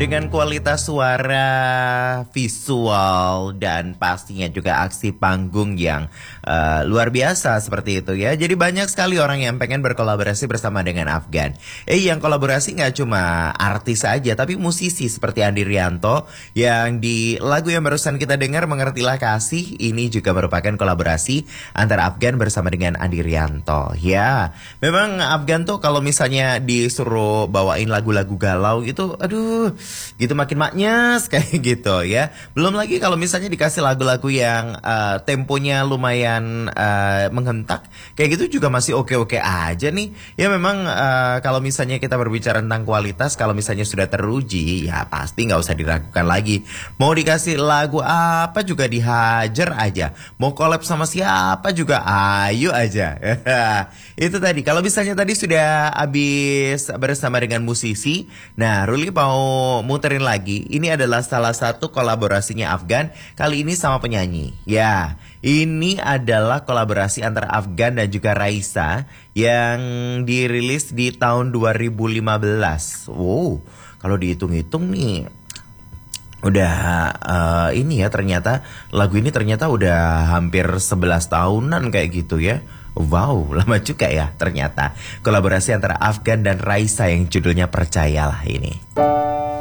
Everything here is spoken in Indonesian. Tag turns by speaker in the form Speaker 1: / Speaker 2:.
Speaker 1: dengan kualitas suara, visual, dan pastinya juga aksi panggung yang luar biasa seperti itu ya. Jadi banyak sekali orang yang pengen berkolaborasi bersama dengan Afgan. Yang kolaborasi nggak cuma artis saja, tapi musisi seperti Andi Rianto yang di lagu yang barusan kita dengar Mengertilah Kasih ini juga merupakan kolaborasi antara Afgan bersama dengan Andi Rianto. Ya, memang Afgan tuh kalau misalnya disuruh bawain lagu-lagu galau gitu, aduh, gitu makin maknyes kayak gitu ya. Belum lagi kalau misalnya dikasih lagu-lagu yang temponya lumayan menghentak, kayak gitu juga masih oke-oke aja nih. Ya memang kalau misalnya kita berbicara tentang kualitas, kalau misalnya sudah teruji, ya pasti nggak usah diragukan lagi. Mau dikasih lagu apa juga dihajar aja. Mau collab sama siapa juga ayo aja. Itu tadi, kalau misalnya tadi sudah habis bersama dengan musisi, nah Ruli mau muterin lagi. Ini adalah salah satu kolaborasinya Afgan, kali ini sama penyanyi. Ya, ini adalah kolaborasi antara Afgan dan juga Raisa yang dirilis di tahun 2015. Wow, kalau dihitung-hitung nih udah ini ya, ternyata lagu ini ternyata udah hampir 11 tahunan kayak gitu ya. Wow, lama juga ya ternyata. Kolaborasi antara Afgan dan Raisa yang judulnya Percayalah ini.